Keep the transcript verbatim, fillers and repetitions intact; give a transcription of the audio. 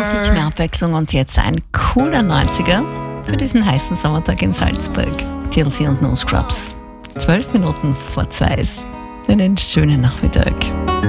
Musik, mehr Abwechslung und jetzt ein cooler neunziger für diesen heißen Sommertag in Salzburg. T L C und No Scrubs. Zwölf Minuten vor zwei ist. Einen schönen Nachmittag.